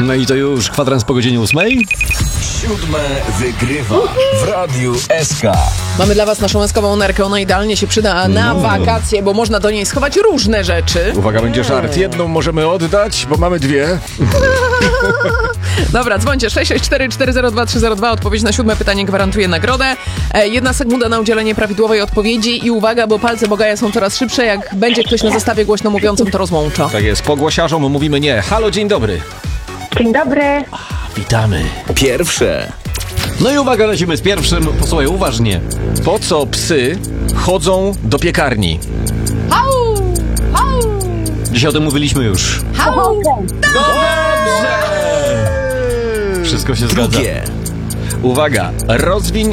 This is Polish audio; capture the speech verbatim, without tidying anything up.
No i to już kwadrans po godzinie ósmej. Siódme wygrywa w Radiu S K. Mamy dla was naszą eskową nerkę. Ona idealnie się przyda na wakacje, bo można do niej schować różne rzeczy. Uwaga, będzie żart. Jedną możemy oddać, bo mamy dwie. Dobra, dzwońcie sześć sześć cztery cztery zero dwa trzy zero dwa. Odpowiedź na siódme pytanie gwarantuje nagrodę. E, jedna sekunda na udzielenie prawidłowej odpowiedzi i uwaga, bo palce Bogaja są coraz szybsze. Jak będzie ktoś na zestawie głośno mówiącym, to rozłącza. Tak jest, pogłosiarzom mówimy nie. Halo, dzień dobry. Dzień dobry. Witamy. Pierwsze. No i uwaga, lecimy z pierwszym. Posłuchaj uważnie. Po co psy chodzą do piekarni? Hau! Hau! Dzisiaj o tym mówiliśmy już. Hau! Wszystko się zgadza. Drugie. Uwaga, rozwiń